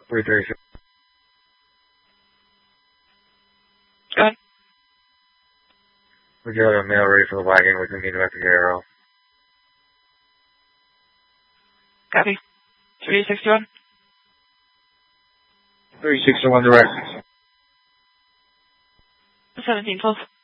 336. Go ahead. Would you have a mail ready for the wagon with the New Mexico Arrow? Copy. 361. 361 direct. 1712.